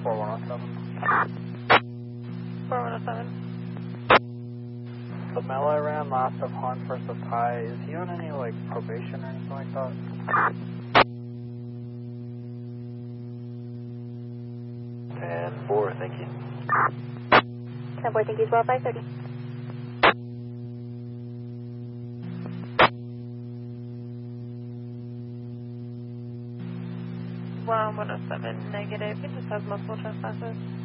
4107. 4107. The mail I ran last of Han, first of Thai, is he on any, like, probation or anything like that? 10-4, thank you. 10-4, thank you, 12-530. Wow, 107 negative. He just has multiple trespasses.